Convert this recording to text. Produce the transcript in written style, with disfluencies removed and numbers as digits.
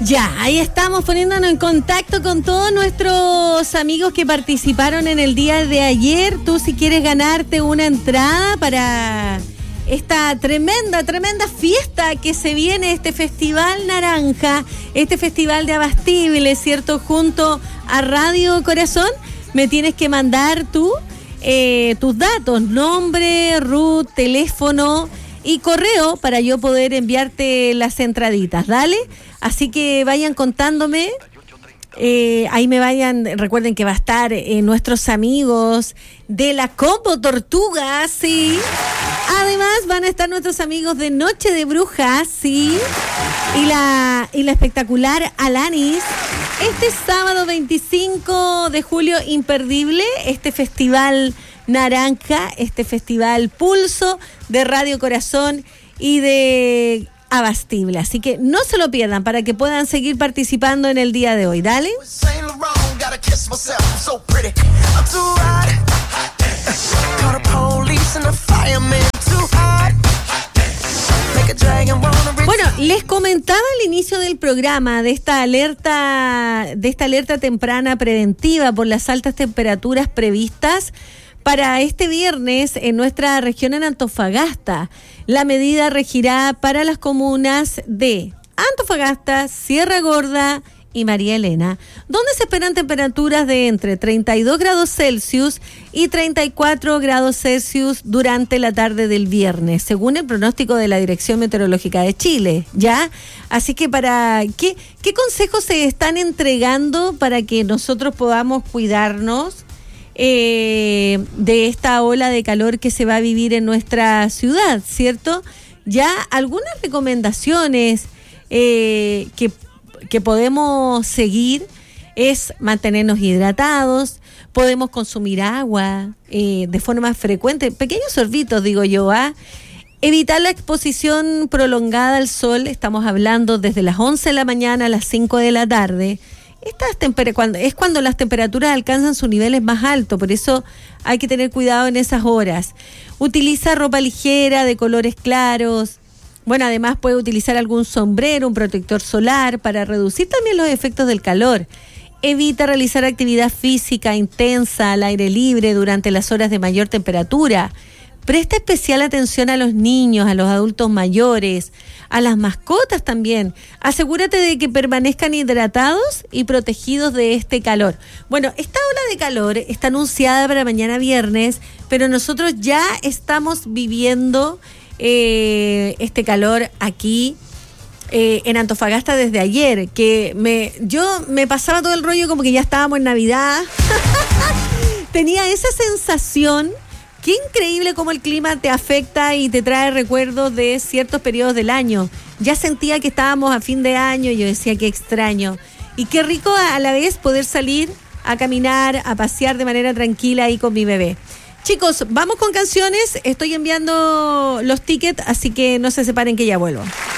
Ya, ahí estamos poniéndonos en contacto con todos nuestros amigos que participaron en el día de ayer. Tú, si quieres ganarte una entrada para esta tremenda fiesta que se viene, este Festival Naranja, este Festival de Abastible, ¿cierto? Junto a Radio Corazón, me tienes que mandar tú tus datos, nombre, root, teléfono y correo para yo poder enviarte las entraditas, dale. Así que vayan contándome, ahí me vayan, recuerden que va a estar nuestros amigos de la Combo Tortuga, sí. Además van a estar nuestros amigos de Noche de Brujas, sí. Y la espectacular Alanis. Este sábado 25 de julio, imperdible, este Festival Naranja, este Festival Pulso de Radio Corazón y de Abastible. Así que no se lo pierdan para que puedan seguir participando en el día de hoy. Dale. Bueno, les comentaba al inicio del programa de esta alerta temprana preventiva por las altas temperaturas previstas para este viernes en nuestra región en Antofagasta. La medida regirá para las comunas de Antofagasta, Sierra Gorda y María Elena, donde se esperan temperaturas de entre 32 grados Celsius y 34 grados Celsius durante la tarde del viernes, según el pronóstico de la Dirección Meteorológica de Chile, ¿ya? Así que ¿qué consejos se están entregando para que nosotros podamos cuidarnos de esta ola de calor que se va a vivir en nuestra ciudad, ¿cierto? Ya algunas recomendaciones que podemos seguir es mantenernos hidratados, podemos consumir agua de forma frecuente, pequeños sorbitos, digo yo, evitar la exposición prolongada al sol, estamos hablando desde las 11 de la mañana a las 5 de la tarde. Cuando las temperaturas alcanzan sus niveles más altos, por eso hay que tener cuidado en esas horas. Utiliza ropa ligera de colores claros. Bueno, además puede utilizar algún sombrero, un protector solar para reducir también los efectos del calor. Evita realizar actividad física intensa al aire libre durante las horas de mayor temperatura. Presta especial atención a los niños, a los adultos mayores, a las mascotas también. Asegúrate de que permanezcan hidratados y protegidos de este calor. Bueno, esta ola de calor está anunciada para mañana viernes, pero nosotros ya estamos viviendo este calor aquí en Antofagasta desde ayer, que yo me pasaba todo el rollo como que ya estábamos en Navidad. Tenía esa sensación. Qué increíble cómo el clima te afecta y te trae recuerdos de ciertos periodos del año. Ya sentía que estábamos a fin de año y yo decía qué extraño. Y qué rico a la vez poder salir a caminar, a pasear de manera tranquila ahí con mi bebé. Chicos, vamos con canciones. Estoy enviando los tickets, así que no se separen que ya vuelvo.